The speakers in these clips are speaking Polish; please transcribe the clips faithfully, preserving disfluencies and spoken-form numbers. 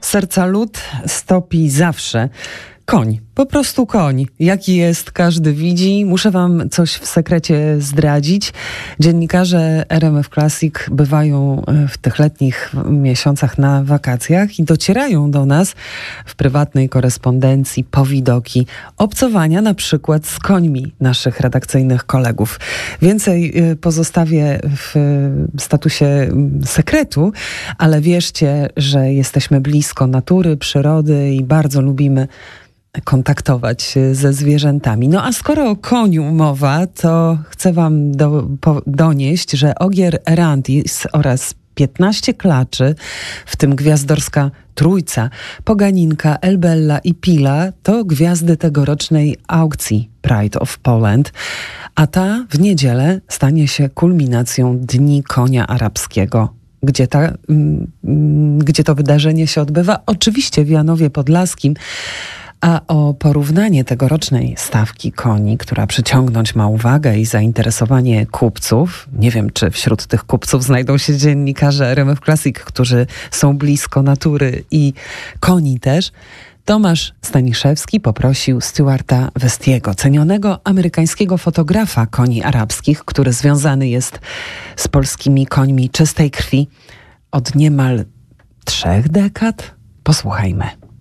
serca lód stopi zawsze koń. Po prostu koń. Jaki jest, każdy widzi. Muszę wam coś w sekrecie zdradzić. Dziennikarze R M F Classic bywają w tych letnich miesiącach na wakacjach i docierają do nas w prywatnej korespondencji powidoki obcowania na przykład z końmi naszych redakcyjnych kolegów. Więcej pozostawię w statusie sekretu, ale wierzcie, że jesteśmy blisko natury, przyrody i bardzo lubimy kontaktować się ze zwierzętami. No a skoro o koniu mowa, to chcę wam do, po, donieść, że Ogier Erandis oraz piętnaście klaczy, w tym gwiazdorska trójca, Poganinka, Elbella i Pila, to gwiazdy tegorocznej aukcji Pride of Poland, a ta w niedzielę stanie się kulminacją Dni Konia Arabskiego. Gdzie, ta, mm, gdzie to wydarzenie się odbywa? Oczywiście w Janowie Podlaskim. A o porównanie tegorocznej stawki koni, która przyciągnąć ma uwagę i zainteresowanie kupców, nie wiem, czy wśród tych kupców znajdą się dziennikarze R M F Classic, którzy są blisko natury i koni też, Tomasz Staniszewski poprosił Stuarta Westiego, cenionego amerykańskiego fotografa koni arabskich, który związany jest z polskimi końmi czystej krwi od niemal trzech dekad. Posłuchajmy.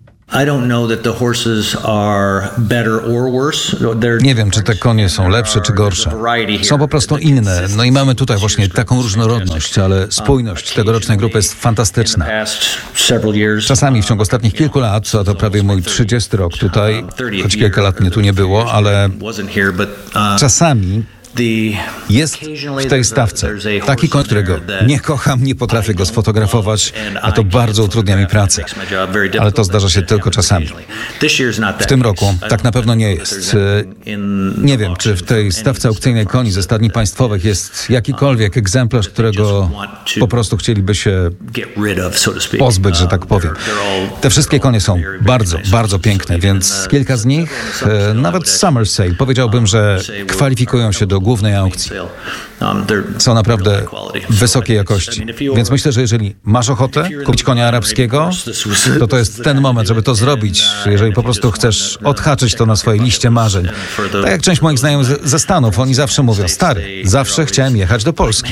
Nie wiem, czy te konie są lepsze czy gorsze. Są po prostu inne. No i mamy tutaj właśnie taką różnorodność, ale spójność tegorocznej grupy jest fantastyczna. Czasami w ciągu ostatnich kilku lat, a to prawie mój trzydziesty rok tutaj, choć kilka lat mnie tu nie było, ale czasami jest w tej stawce taki koń, którego nie kocham, nie potrafię go sfotografować, a to bardzo utrudnia mi pracę. Ale to zdarza się tylko czasami. W tym roku tak na pewno nie jest. Nie wiem, czy w tej stawce aukcyjnej koni ze stadni państwowych jest jakikolwiek egzemplarz, którego po prostu chcieliby się pozbyć, że tak powiem. Te wszystkie konie są bardzo, bardzo piękne, więc kilka z nich, nawet Summer Sale, powiedziałbym, że kwalifikują się do głównej aukcji. Są naprawdę wysokiej jakości. Więc myślę, że jeżeli masz ochotę kupić konia arabskiego, to to jest ten moment, żeby to zrobić, jeżeli po prostu chcesz odhaczyć to na swojej liście marzeń. Tak jak część moich znajomych ze Stanów, oni zawsze mówią: stary, zawsze chciałem jechać do Polski.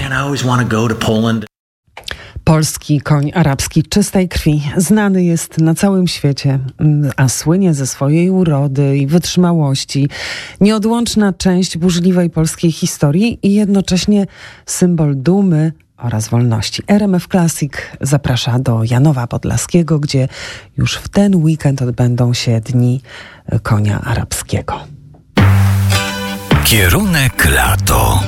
Polski koń arabski czystej krwi znany jest na całym świecie, a słynie ze swojej urody i wytrzymałości. Nieodłączna część burzliwej polskiej historii i jednocześnie symbol dumy oraz wolności. R M F Classic zaprasza do Janowa Podlaskiego, gdzie już w ten weekend odbędą się Dni Konia Arabskiego. Kierunek lato.